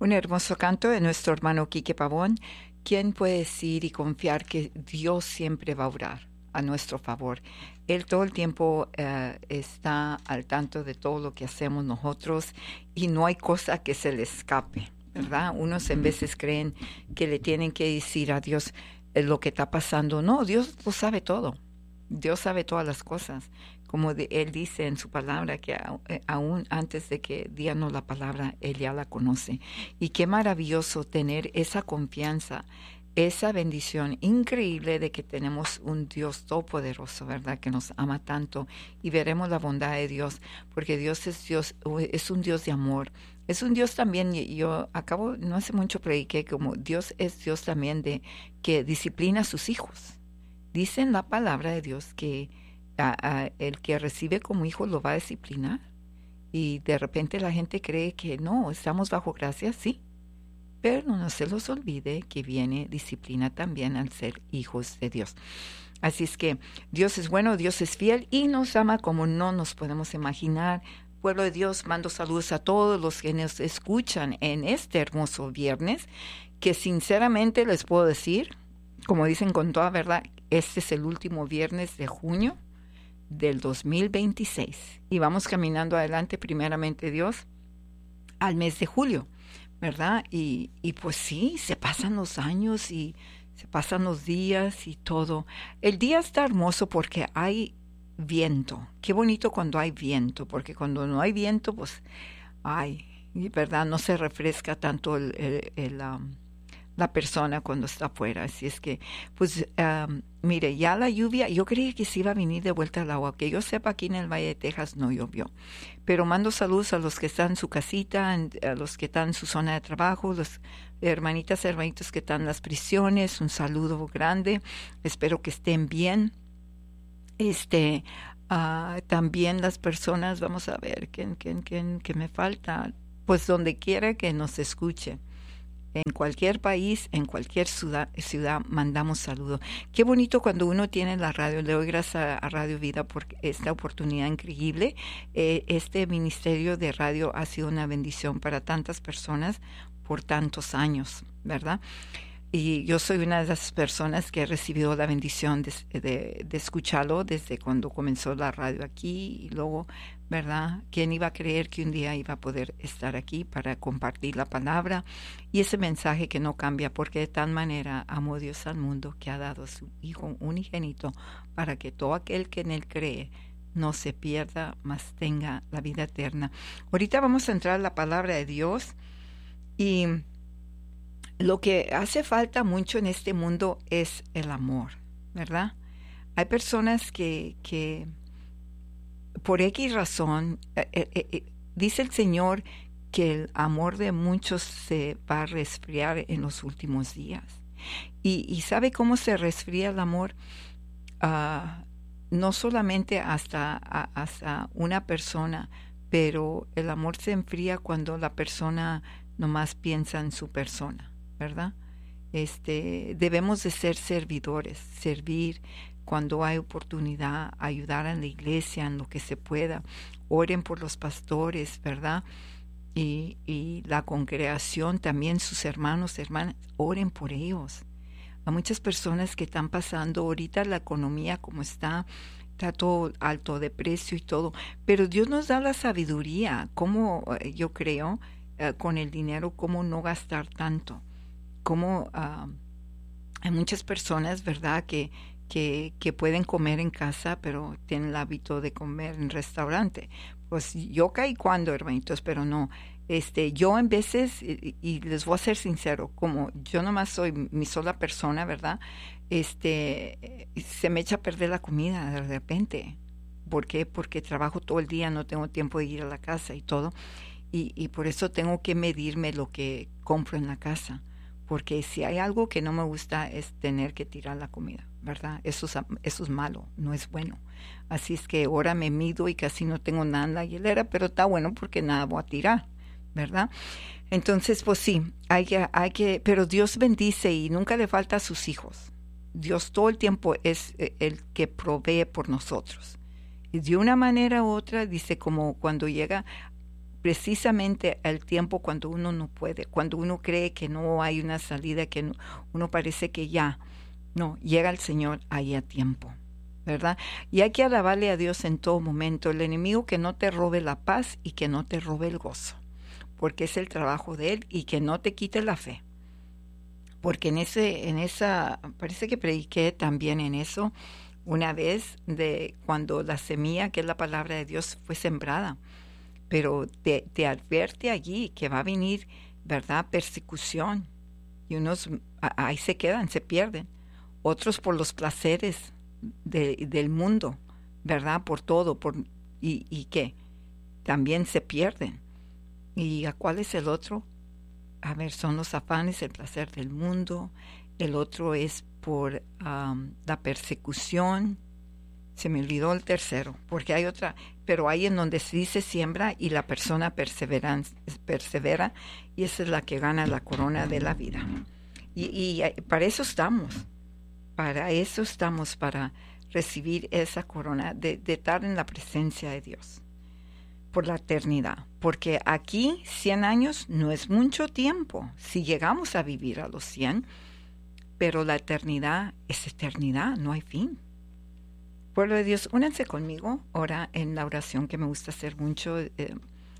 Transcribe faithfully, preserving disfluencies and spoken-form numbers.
Un hermoso canto de nuestro hermano Quique Pavón. ¿Quién puede decir y confiar que Dios siempre va a orar a nuestro favor? Él todo el tiempo uh, está al tanto de todo lo que hacemos nosotros y no hay cosa que se le escape, ¿verdad? Unos en veces creen que le tienen que decir a Dios eh, lo que está pasando. No, Dios lo sabe todo. Dios sabe todas las cosas. Como de, Él dice en su palabra, que a, eh, aún antes de que díganos la palabra, Él ya la conoce. Y qué maravilloso tener esa confianza, esa bendición increíble de que tenemos un Dios todopoderoso, ¿verdad? Que nos ama tanto y veremos la bondad de Dios, porque Dios es Dios, es un Dios de amor. Es un Dios también, yo acabo, no hace mucho prediqué, como Dios es Dios también de que disciplina a sus hijos. Dice en la palabra de Dios que a, a, el que recibe como hijo lo va a disciplinar. Y de repente la gente cree que no, estamos bajo gracia, sí. Pero no se los olvide que viene disciplina también al ser hijos de Dios. Así es que Dios es bueno, Dios es fiel y nos ama como no nos podemos imaginar. Pueblo de Dios, mando saludos a todos los que nos escuchan en este hermoso viernes, que sinceramente les puedo decir, como dicen con toda verdad, este es el último viernes de junio del dos mil veintiséis y vamos caminando adelante, primeramente Dios, al mes de julio, ¿verdad? Y, y pues sí, se pasan los años y se pasan los días y todo. El día está hermoso porque hay viento. Qué bonito cuando hay viento, porque cuando no hay viento, pues, ay, ¿verdad? No se refresca tanto el, el, el um, la persona cuando está afuera. Así es que, pues, um, mire, ya la lluvia, yo creía que se iba a venir de vuelta al agua. Que yo sepa, aquí en el Valle de Texas no llovió. Pero mando saludos a los que están en su casita, a los que están en su zona de trabajo, los hermanitas, hermanitos que están en las prisiones. Un saludo grande. Espero que estén bien. Este, uh, también las personas, vamos a ver, ¿quién, quién, quién, qué me falta? Pues donde quiera que nos escuche. En cualquier país, en cualquier ciudad, ciudad mandamos saludos. Qué bonito cuando uno tiene la radio. Le doy gracias a, a Radio Vida por esta oportunidad increíble. Eh, este ministerio de radio ha sido una bendición para tantas personas por tantos años, ¿verdad? Y yo soy una de las personas que he recibido la bendición de, de, de escucharlo desde cuando comenzó la radio aquí y luego, ¿verdad? ¿Quién iba a creer que un día iba a poder estar aquí para compartir la palabra y ese mensaje que no cambia? Porque de tal manera amó Dios al mundo que ha dado a su Hijo unigénito para que todo aquel que en Él cree no se pierda, mas tenga la vida eterna. Ahorita vamos a entrar a la palabra de Dios y lo que hace falta mucho en este mundo es el amor, ¿verdad? Hay personas que, que por X razón, eh, eh, eh, dice el Señor que el amor de muchos se va a resfriar en los últimos días. ¿Y, y sabe cómo se resfría el amor? Uh, no solamente hasta, a, hasta una persona, pero el amor se enfría cuando la persona nomás piensa en su persona, ¿verdad? Este, debemos de ser servidores, servir cuando hay oportunidad, ayudar en la iglesia en lo que se pueda. Oren por los pastores, ¿verdad? Y, y la congregación también, sus hermanos, hermanas, oren por ellos. Hay muchas personas que están pasando ahorita la economía como está, está todo alto de precio y todo, pero Dios nos da la sabiduría, cómo, yo creo, uh, con el dinero, cómo no gastar tanto. Como uh, hay muchas personas, ¿verdad?, que, que, que pueden comer en casa, pero tienen el hábito de comer en restaurante. Pues yo caí cuando, hermanitos, pero no. Este, yo en veces, y, y les voy a ser sincero, como yo nomás soy mi sola persona, ¿verdad? Este, se me echa a perder la comida de repente. ¿Por qué? Porque trabajo todo el día, no tengo tiempo de ir a la casa y todo. Y, y por eso tengo que medirme lo que compro en la casa. Porque si hay algo que no me gusta es tener que tirar la comida, ¿verdad? Eso es, eso es malo, no es bueno. Así es que ahora me mido y casi no tengo nada en la hielera, pero está bueno porque nada voy a tirar, ¿verdad? Entonces, pues sí, hay que, hay que, pero Dios bendice y nunca le falta a sus hijos. Dios todo el tiempo es el que provee por nosotros. Y de una manera u otra, dice, como cuando llega, precisamente el tiempo cuando uno no puede, cuando uno cree que no hay una salida, que no, uno parece que ya, no, llega el Señor ahí a tiempo, ¿verdad? Y hay que alabarle a Dios en todo momento. El enemigo que no te robe la paz y que no te robe el gozo, porque es el trabajo de Él, y que no te quite la fe. Porque en ese, en esa, parece que prediqué también en eso una vez, de cuando la semilla, que es la palabra de Dios, fue sembrada. Pero te, te advierte allí que va a venir, ¿verdad?, persecución. Y unos ahí se quedan, se pierden. Otros por los placeres de, del mundo, ¿verdad?, por todo, por y, y qué, también se pierden. ¿Y a cuál es el otro? A ver, son los afanes, el placer del mundo. El otro es por um, la persecución. Se me olvidó el tercero, porque hay otra, pero hay en donde sí se siembra y la persona persevera, persevera, y esa es la que gana la corona de la vida. Y, y para eso estamos, para eso estamos, para recibir esa corona, de, de estar en la presencia de Dios por la eternidad, porque aquí cien años no es mucho tiempo, si llegamos a vivir a los cien, pero la eternidad es eternidad, no hay fin. Pueblo de Dios, únanse conmigo ahora en la oración que me gusta hacer mucho. Eh,